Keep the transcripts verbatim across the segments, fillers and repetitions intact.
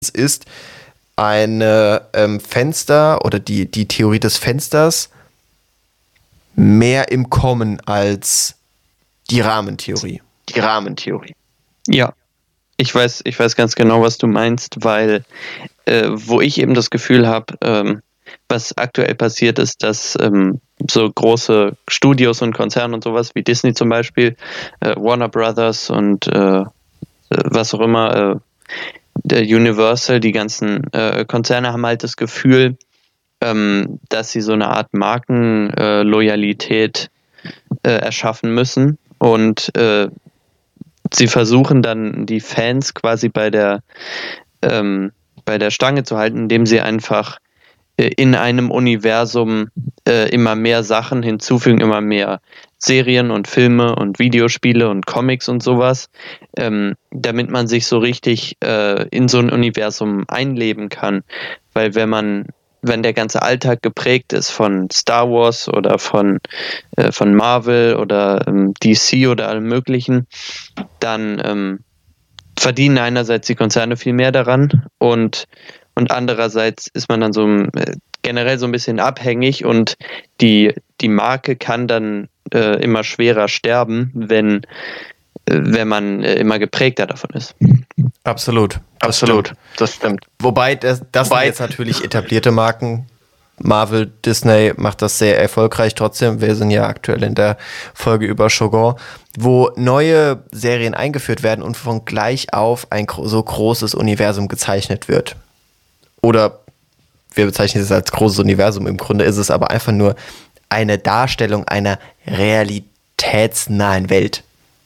ist eine ähm, Fenster oder die, die Theorie des Fensters mehr im Kommen als die Rahmentheorie. Die Rahmentheorie. Ja, ich weiß, ich weiß ganz genau, was du meinst, weil äh, wo ich eben das Gefühl habe, ähm, was aktuell passiert ist, dass ähm, so große Studios und Konzerne und sowas wie Disney zum Beispiel, äh, Warner Brothers und äh, was auch immer, äh, der Universal, die ganzen äh, Konzerne haben halt das Gefühl, ähm, dass sie so eine Art Markenloyalität äh, äh, erschaffen müssen und äh, sie versuchen dann die Fans quasi bei der ähm, bei der Stange zu halten, indem sie einfach äh, in einem Universum äh, immer mehr Sachen hinzufügen, immer mehr Serien und Filme und Videospiele und Comics und sowas, ähm, damit man sich so richtig äh, in so ein Universum einleben kann. Weil wenn man, wenn der ganze Alltag geprägt ist von Star Wars oder von, äh, von Marvel oder ähm, D C oder allem Möglichen, dann ähm, verdienen einerseits die Konzerne viel mehr daran und, und andererseits ist man dann so äh, generell so ein bisschen abhängig und die, die Marke kann dann äh, immer schwerer sterben, wenn, äh, wenn man äh, immer geprägter davon ist. Absolut. Das Absolut, stimmt. das stimmt. Wobei, das, das Wobei, sind jetzt natürlich etablierte Marken. Marvel, Disney macht das sehr erfolgreich trotzdem. Wir sind ja aktuell in der Folge über Shogun, wo neue Serien eingeführt werden und von gleich auf ein so großes Universum gezeichnet wird. Oder wir bezeichnen es als großes Universum. Im Grunde ist es aber einfach nur eine Darstellung einer realitätsnahen Welt.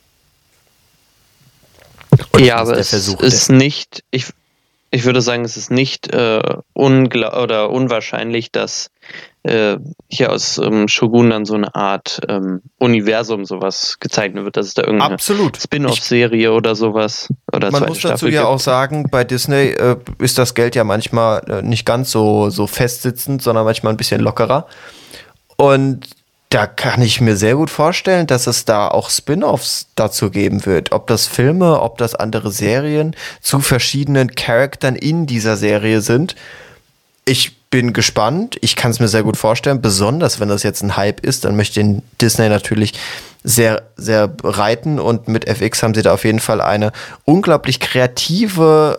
Und ja, aber es ist dessen. nicht, ich, ich würde sagen, es ist nicht äh, ungla- oder unwahrscheinlich, dass äh, hier aus ähm, Shogun dann so eine Art ähm, Universum sowas gezeichnet wird, dass es da irgendeine Absolut. Spin-off-Serie oder sowas oder Man zweite muss dazu Staffel ja gibt. auch sagen, bei Disney äh, ist das Geld ja manchmal äh, nicht ganz so, so festsitzend, sondern manchmal ein bisschen lockerer. Und da kann ich mir sehr gut vorstellen, dass es da auch Spin-offs dazu geben wird. Ob das Filme, ob das andere Serien zu verschiedenen Charakteren in dieser Serie sind. Ich bin gespannt. Ich kann es mir sehr gut vorstellen. Besonders, wenn das jetzt ein Hype ist, dann möchte ihn Disney natürlich sehr, sehr reiten. Und mit F X haben sie da auf jeden Fall eine unglaublich kreative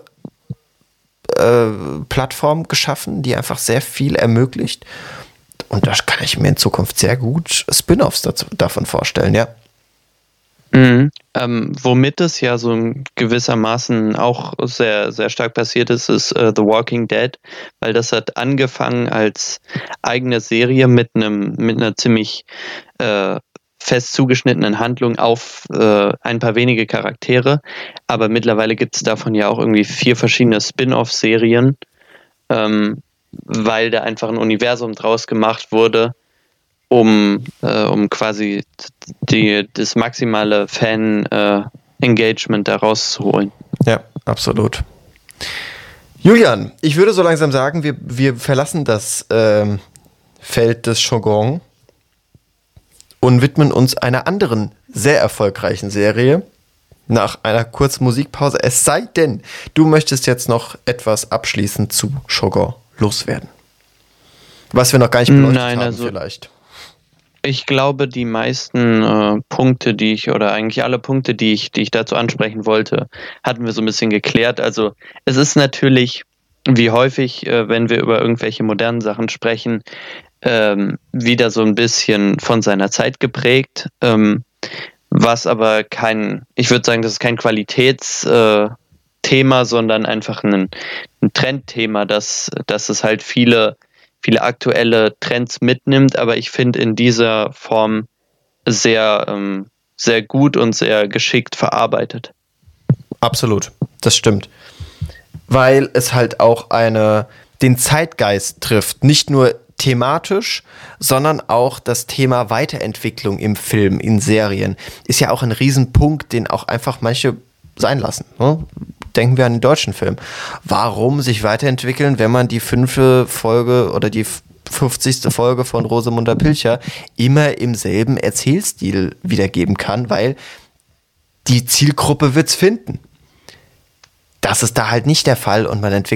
äh, Plattform geschaffen, die einfach sehr viel ermöglicht. Und da kann ich mir in Zukunft sehr gut Spin-offs dazu, davon vorstellen, ja. Mhm. Ähm, womit es ja so gewissermaßen auch sehr, sehr stark passiert ist, ist uh, The Walking Dead, weil das hat angefangen als eigene Serie mit einem mit einer ziemlich äh, fest zugeschnittenen Handlung auf äh, ein paar wenige Charaktere, aber mittlerweile gibt es davon ja auch irgendwie vier verschiedene Spin-off-Serien, ähm, weil da einfach ein Universum draus gemacht wurde, um, äh, um quasi die, das maximale Fan-Engagement äh, da rauszuholen. Ja, absolut. Julian, ich würde so langsam sagen, wir, wir verlassen das ähm, Feld des Shogun und widmen uns einer anderen sehr erfolgreichen Serie nach einer kurzen Musikpause. Es sei denn, du möchtest jetzt noch etwas abschließend zu Shogun loswerden. Was wir noch gar nicht beleuchtet Nein, haben also vielleicht. Ich glaube, die meisten äh, Punkte, die ich, oder eigentlich alle Punkte, die ich, die ich dazu ansprechen wollte, hatten wir so ein bisschen geklärt. Also es ist natürlich, wie häufig, äh, wenn wir über irgendwelche modernen Sachen sprechen, ähm, wieder so ein bisschen von seiner Zeit geprägt, ähm, was aber kein, ich würde sagen, das ist kein Qualitätsthema, äh, sondern einfach ein, ein Trendthema, dass, dass es halt viele viele aktuelle Trends mitnimmt, aber ich finde in dieser Form sehr, ähm, sehr gut und sehr geschickt verarbeitet. Absolut, das stimmt. Weil es halt auch eine, den Zeitgeist trifft, nicht nur thematisch, sondern auch das Thema Weiterentwicklung im Film, in Serien, ist ja auch ein Riesenpunkt, den auch einfach manche sein lassen. Ne? Denken wir an den deutschen Film. Warum sich weiterentwickeln, wenn man die fünfte Folge oder die fünfzigste Folge von Rosamunde Pilcher immer im selben Erzählstil wiedergeben kann, weil die Zielgruppe wird's finden. das ist da halt nicht der Fall und man entwickelt